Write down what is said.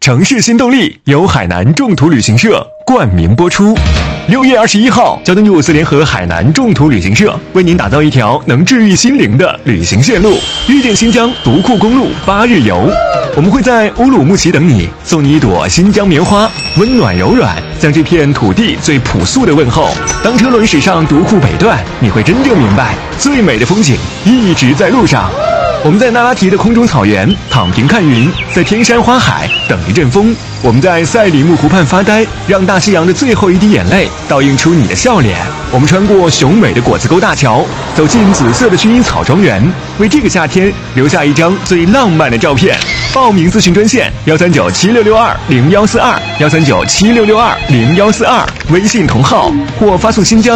城市新动力由海南众途旅行社冠名播出。6月21号，交通部4联合海南众途旅行社为您打造一条能治愈心灵的旅行线路——遇见新疆独库公路8日游。我们会在乌鲁木齐等你，送你一朵新疆棉花，温暖柔软，向这片土地最朴素的问候。当车轮驶上独库北段，你会真正明白，最美的风景一直在路上。我们在那拉提的空中草原躺平看云，在天山花海等一阵风。我们在赛里木湖畔发呆，让大西洋的最后一滴眼泪倒映出你的笑脸。我们穿过雄美的果子沟大桥，走进紫色的薰衣草庄园，为这个夏天留下一张最浪漫的照片。报名咨询专线13976620142，13976620142，微信同号或发送新疆